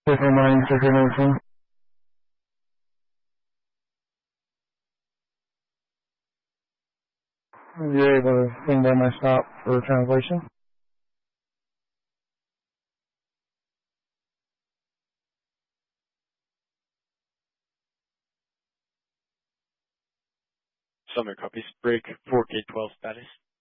Different mind information. You're able to bring down my stop for translation. Summit copies. Break 4K12 status.